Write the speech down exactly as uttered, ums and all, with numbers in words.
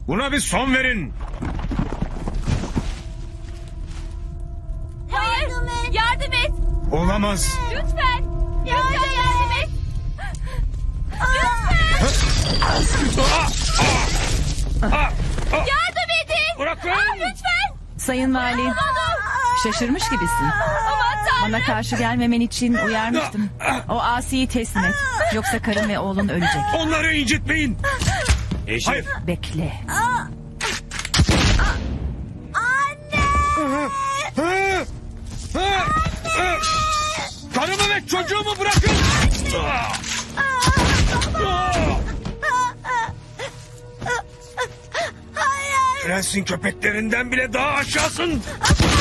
Buna bir son verin. Hayır. Yardım et. Yardım et. Olamaz. Lütfen. Lütfen yardım et. Lütfen. Yardım edin. Bırakın. Aa, lütfen. Sayın Vali, şaşırmış gibisin. Aman Tanrım. Bana karşı gelmemen için uyarmıştım. O Asi'yi teslim et. Yoksa karın ve oğlun ölecek. Onları incitmeyin. Eşim. Hayır. Bekle. Karımı ve çocuğumu bırakın. Prensin köpeklerinden bile daha aşağısın.